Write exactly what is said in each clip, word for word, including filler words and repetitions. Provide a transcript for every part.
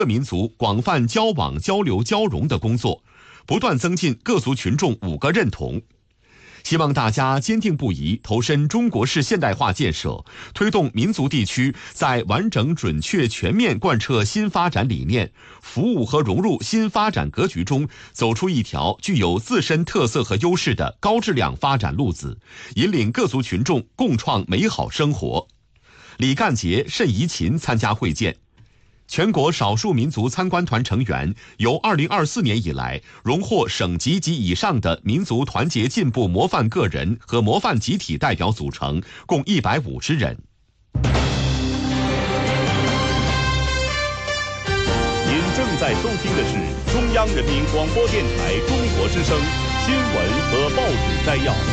各民族广泛交往、交流、交融的工作，不断增进各族群众五个认同。希望大家坚定不移投身中国式现代化建设，推动民族地区在完整、准确、全面贯彻新发展理念，服务和融入新发展格局中，走出一条具有自身特色和优势的高质量发展路子，引领各族群众共创美好生活。李干杰、谌宜勤参加会见。全国少数民族参观团成员由二零二四年以来荣获省级及以上的民族团结进步模范个人和模范集体代表组成，共一百五十人。 您正在收听的是中央人民广播电台中国之声新闻和报纸摘要。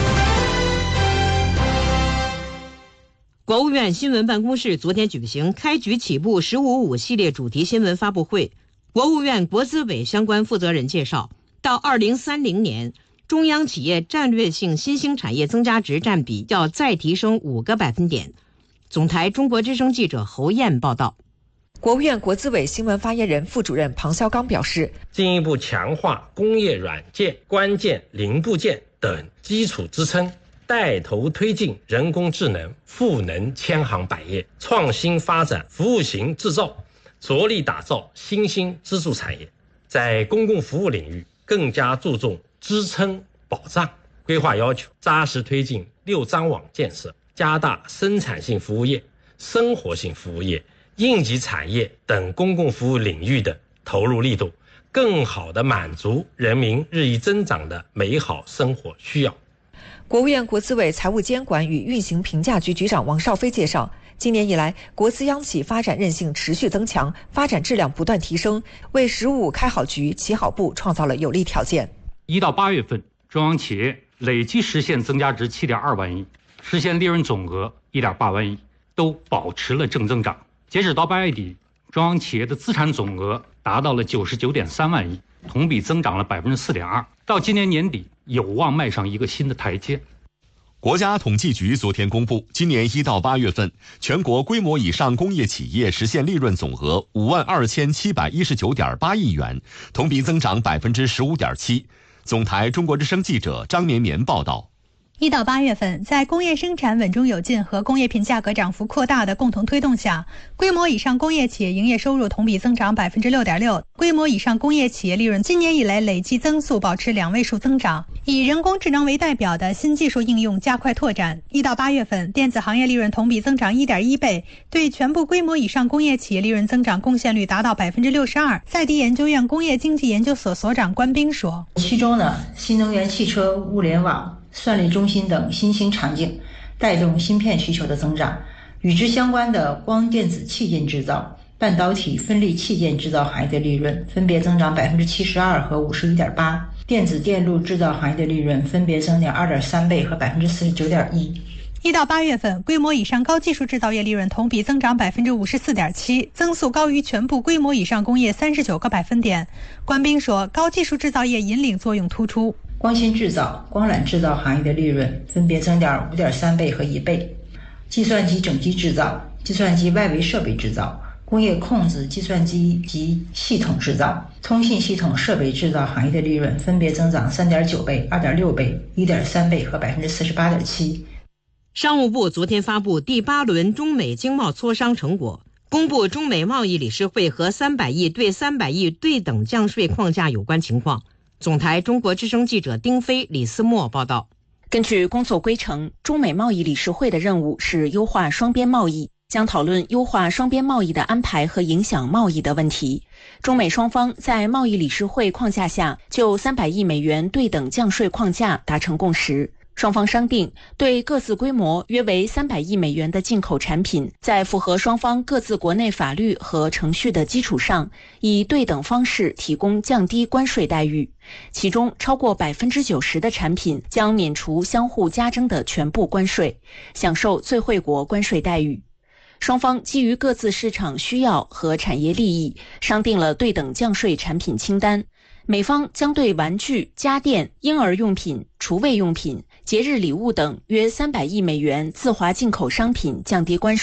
国务院新闻办公室昨天举行开局起步十五五系列主题新闻发布会。国务院国资委相关负责人介绍，到二零三零年，中央企业战略性新兴产业增加值占比要再提升五个百分点。总台中国之声记者侯燕报道。 国务院国资委新闻发言人、副主任庞肖刚表示， 进一步强化工业软件、关键零部件等基础支撑，带头推进人工智能赋能千行百业，创新发展服务型制造，着力打造新兴支柱产业。在公共服务领域更加注重支撑保障，规划要求扎实推进六张网建设，加大生产性服务业、生活性服务业、应急产业等公共服务领域的投入力度，更好地满足人民日益增长的美好生活需要。 国务院国资委财务监管与运行评价局局长王少飞介绍，今年以来，国资央企发展韧性持续增强，发展质量不断提升，为“十五五”开好局、起好步创造了有利条件。 一到八月份，中央企业累计实现增加值七点二万亿，实现利润总额一点八万亿，都保持了正增长。截止到八月底，中央企业的资产总额达到了九十九点三万亿，同比增长了百分之四点二。到今年年底，有望迈上一个新的台阶。 国家统计局昨天公布，今年一到八月份，全国规模以上工业企业实现利润总额五万二千七百一十九点八亿元，同比增长百分之十五点七。总台中国之声记者张绵绵报道。 一到八月份，在工业生产稳中有进和工业品价格涨幅扩大的共同推动下，规模以上工业企业营业收入同比增长百分之六点六，规模以上工业企业利润今年以来累计增速保持两位数增长。以人工智能为代表的新技术应用加快拓展。一到八月份，电子行业利润同比增长一点一倍，对全部规模以上工业企业利润增长贡献率达到百分之六十二。赛迪研究院工业经济研究所所长关斌说， 其中呢，新能源汽车、物联网、算力中心等新兴场景带动芯片需求的增长，与之相关的光电子器件制造、半导体分立器件制造行业的利润分别增长百分之七十二和五十一点八，电子电路制造行业的利润分别增长二点三倍和百分之四十九点一。 一到八月份，规模以上高技术制造业利润同比增长百分之五十四点七，增速高于全部规模以上工业三十九个百分点。关斌说，高技术制造业引领作用突出。 光芯制造、光缆制造行业的利润分别增长五点三倍和一倍，计算机整机制造、计算机外围设备制造、工业控制计算机及系统制造、通信系统设备制造行业的利润分别增长三点九倍、二点六倍、一点三倍和百分之四十八点七。 商务部昨天发布第八轮中美经贸磋商成果，公布中美贸易理事会和三百亿对三百亿对等降税框架有关情况。总台中国之声记者丁飞、李思墨报道。 根据工作规程，中美贸易理事会的任务是优化双边贸易，将讨论优化双边贸易的安排和影响贸易的问题。中美双方在贸易理事会框架下就三百亿美元对等降税框架达成共识。双方商定，对各自规模约为三百亿美元的进口产品，在符合双方各自国内法律和程序的基础上，以对等方式提供降低关税待遇。其中，超过百分之九十的产品将免除相互加征的全部关税，享受最惠国关税待遇。双方基于各自市场需要和产业利益，商定了对等降税产品清单。美方将对玩具、家电、婴儿用品、厨卫用品、节日礼物等约三百亿美元自华进口商品降低关税，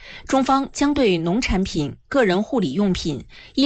中方将对农产品、个人护理用品、